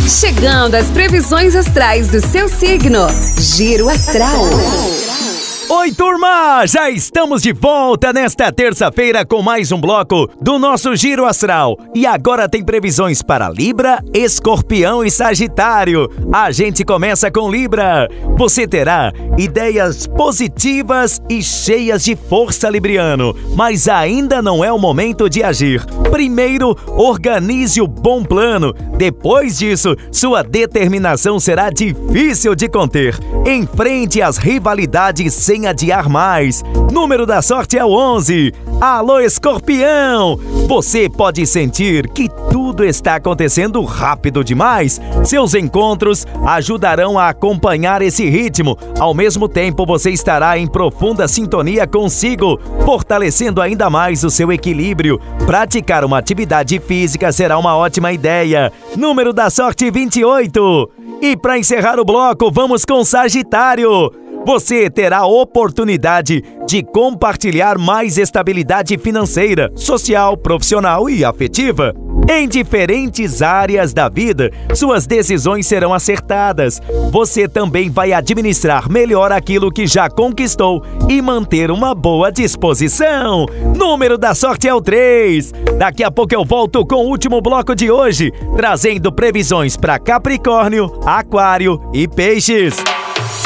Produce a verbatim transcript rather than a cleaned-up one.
Chegando às previsões astrais do seu signo. Giro Astral. Oi, turma! Já estamos de volta nesta terça-feira com mais um bloco do nosso Giro Astral. E agora tem previsões para Libra, Escorpião e Sagitário. A gente começa com Libra. Você terá ideias positivas e cheias de força, libriano, mas ainda não é o momento de agir. Primeiro, organize o bom plano. Depois disso, sua determinação será difícil de conter. Enfrente as rivalidades sem adiar mais. Número da sorte é o onze. Alô, Escorpião! Você pode sentir que tudo está acontecendo rápido demais. Seus encontros ajudarão a acompanhar esse ritmo. Ao mesmo tempo, você estará em profunda sintonia consigo, fortalecendo ainda mais o seu equilíbrio. Praticar uma atividade física será uma ótima ideia. Número da sorte vinte e oito. E para encerrar o bloco, vamos com Sagitário. Você terá a oportunidade de compartilhar mais estabilidade financeira, social, profissional e afetiva. Em diferentes áreas da vida, suas decisões serão acertadas. Você também vai administrar melhor aquilo que já conquistou e manter uma boa disposição. Número da sorte é o três. Daqui a pouco eu volto com o último bloco de hoje, trazendo previsões para Capricórnio, Aquário e Peixes.